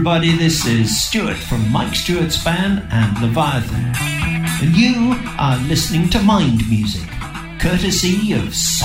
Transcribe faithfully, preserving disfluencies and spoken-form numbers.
everybody, this is Stuart from Mike Stewart's band and Leviathan, and you are listening to Mind Music, courtesy of